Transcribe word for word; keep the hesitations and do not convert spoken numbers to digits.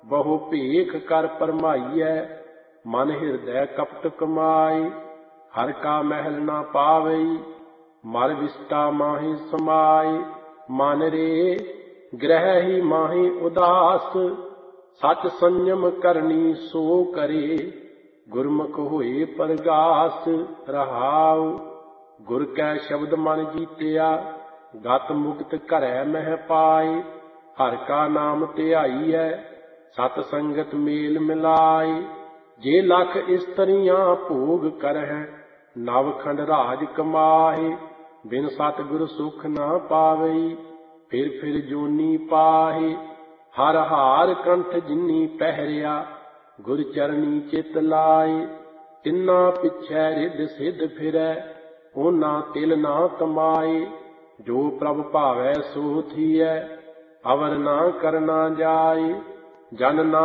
ਬਹੁ ਭੇਖ ਕਰ ਭਰਮਾਈਐ, ਮਨ ਹਿਰਦੈ ਕਪਟ ਕਮਾਏ। ਹਰ ਕਾ ਮਹਿਲ ਨਾ ਪਾਵਈ, ਮਰ ਵਿਸਟਾ ਮਾਹੀ ਸਮਾਏ। ਮਨ ਰੇ ਗ੍ਰਹਿ ਹੀ ਮਾਹੀ ਉਦਾਸ, ਸਚ ਸੰਜਮ ਕਰਨੀ ਸੋ ਕਰੇ। ਗੁਰਮੁਖ ਹੋਏ ਪਰਗਾਸ ਰਹਾਉ, ਗੁਰ ਕੈ ਸ਼ਬਦ ਮਨ ਜੀਤਿਆ, ਗਤ ਮੁਕਤ ਘਰੈ ਮਹਿ ਪਾਏ। ਹਰ ਕਾ ਨਾਮ ਧਿਆਈਐ, ਸਤ ਸੰਗਤ ਮੇਲ ਮਿਲਾਏ। ਜੇ ਲੱਖ ਇਸਤਰੀਆਂ ਭੋਗ ਕਰਹਿ, ਨਵ ਖੰਡ ਰਾਜ ਕਮਾਹੇ। ਬਿਨ ਸਤਿਗੁਰ ਸੁਖ ਨਾ ਪਾਵਈ, ਫਿਰ ਫਿਰ ਜੋਨੀ ਪਾਹੇ। ਹਰ ਹਾਰ ਕੰਠ ਜਿਨੀ ਪਹਿਰਿਆ, ਗੁਰ ਚਰਨੀ ਚਿਤ ਲਾਏ। ਤਿੰਨਾ ਪਿਛੈ ਰਿੱਧ ਸਿੱਧ ਫਿਰੈ, ਉਹਨਾਂ ਤਿਲ ਨਾ ਕਮਾਏ। ਜੋ ਪ੍ਰਭ ਭਾਵੈ ਸੋ ਥੀਐ, ਅਵਰ ਨਾ ਕਰਨਾ ਜਾਏ। ਜਨ